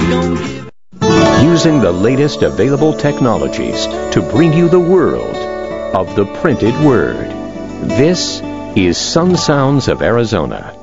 Using the latest available technologies to bring you the world of the printed word. This is Sun Sounds of Arizona.